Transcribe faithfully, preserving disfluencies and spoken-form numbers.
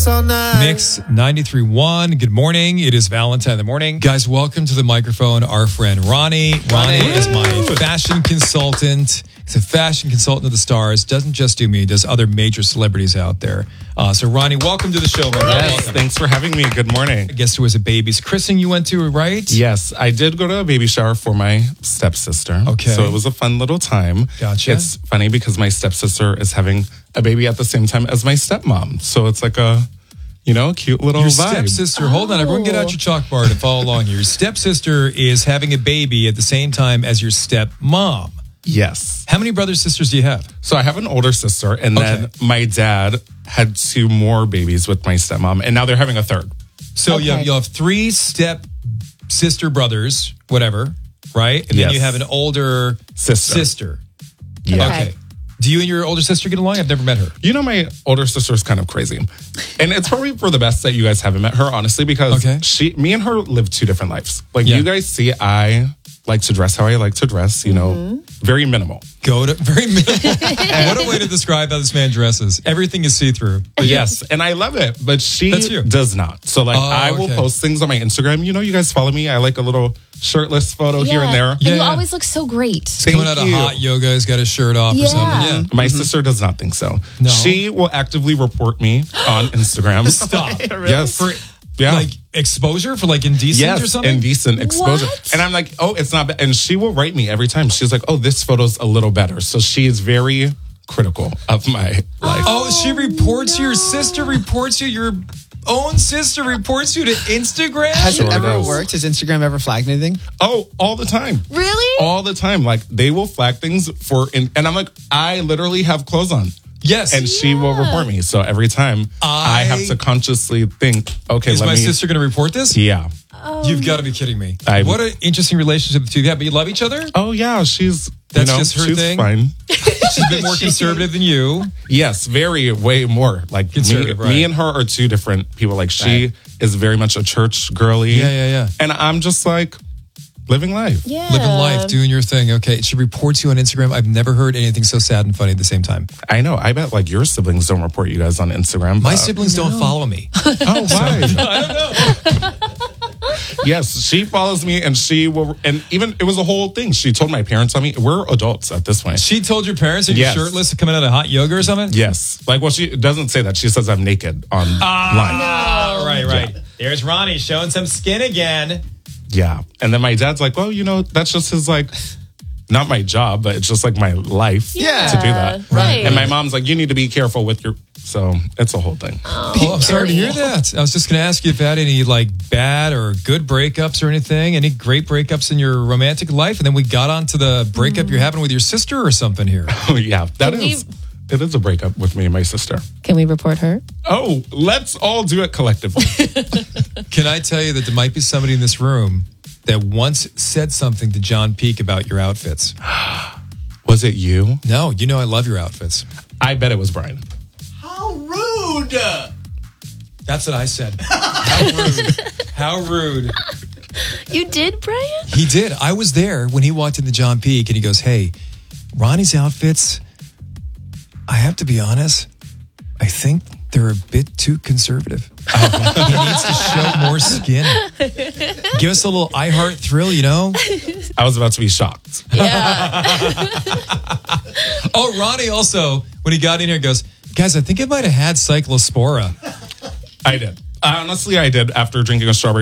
all night. Mix ninety-three point one. Good morning. It is Valentine in the morning. Guys, welcome to the microphone, our friend Ronnie. Ronnie Ronnie. is my fashion consultant. He's a fashion consultant of the stars. Doesn't just do me, does other major celebrities out there. Uh, so, Ronnie, welcome to the show. Man. Yes, Welcome. thanks for having me. Good morning. I guess there was a baby's christening you went to, right? Yes, I did go to a baby shower for my stepsister. Okay. So it was a fun little time. Gotcha. It's funny because my stepsister is having a baby at the same time as my stepmom. So it's like a, you know, cute little Your vibe. stepsister, hold on, everyone get out your chalkboard and follow along. Your stepsister is having a baby at the same time as your stepmom. Yes. How many brothers, sisters do you have? So I have an older sister, and then Okay. my dad had two more babies with my stepmom, and now they're having a third. So you have, Okay. you'll have three step sister brothers, whatever, right? And then Yes. you have an older Sister. sister. Yeah. Okay. Do you and your older sister get along? I've never met her. You know, my older sister is kind of crazy. And it's probably for the best that you guys haven't met her, honestly, because Okay. she, me and her live two different lives. Like Yeah. you guys see, I like to dress how I like to dress, you know, very minimal. Go to very minimal. What a way to describe how this man dresses. Everything is see through. Yes, and I love it, but she That's you. does not. So like Oh, I will okay. post things on my Instagram. You know, you guys follow me. I like a little shirtless photo here and there. And Yeah. you always look so great. Thank Coming out of you. hot yoga, he's got his shirt off or Yeah. something. Yeah. My sister does not think so. No? She will actively report me on Instagram. Stop. Yes. For yeah. like exposure for like indecent or Yes, something? indecent exposure. What? And I'm like, oh, it's not bad. And she will write me every time. She's like, oh, this photo's a little better. So she is very critical of my life. Oh, she reports you. Your sister reports you. Your own sister reports you to Instagram? Has Sure it ever does. worked? Has Instagram ever flagged anything? Oh, all the time. Really? All the time. Like they will flag things for, in, and I'm like, I literally have clothes on. Yes. And she will report me. So every time I, I- have to consciously think, okay, Is let my me. sister going to report this? Yeah. You've got to be kidding me. I'm- What an interesting relationship the two of you have. But you love each other? Oh yeah, she's. That's you know, just her she's thing? Fine. She's a bit more conservative than you. Yes, very, way more. Like me, Conservative, right. me and her are two different people. Like she Right. is very much a church girly. Yeah, yeah, yeah. And I'm just like living life. Yeah. Living life, doing your thing. Okay. She reports you on Instagram. I've never heard anything so sad and funny at the same time. I know. I bet like your siblings don't report you guys on Instagram. My but- siblings don't follow me. Oh, why? I don't know. Yes, she follows me, and she will. And even it was a whole thing. She told my parents on me. We're adults at this point. She told your parents that Yes. you're shirtless coming out of hot yoga or something? Yes, like well, she doesn't say that. She says I'm naked online. Ah, right, right. There's Ronnie showing some skin again. Yeah. And then my dad's like, well, you know, that's just his like, not my job, but it's just like my life Yeah. to do that. Right. And my mom's like, you need to be careful with your, so it's a whole thing. Oh, I'm sorry to hear that. I was just going to ask you if you had any like bad or good breakups or anything, any great breakups in your romantic life. And then we got on to the breakup you're having with your sister or something here. Oh, yeah. That Can is, we- it is a breakup with me and my sister. Can we report her? Oh, let's all do it collectively. Can I tell you that there might be somebody in this room that once said something to John Peake about your outfits? Was it you? No, you know I love your outfits. I bet it was Brian. How rude! That's what I said. How rude. How rude. You did, Brian? He did. I was there when he walked into John Peake and he goes, hey, Ronnie's outfits, I have to be honest, I think they're a bit too conservative. he needs to show more skin. Give us a little I Heart thrill, you know? I was about to be shocked. Yeah. Oh, Ronnie also, when he got in here, goes, guys, I think I might have had cyclospora. I did. Honestly, I did after drinking a strawberry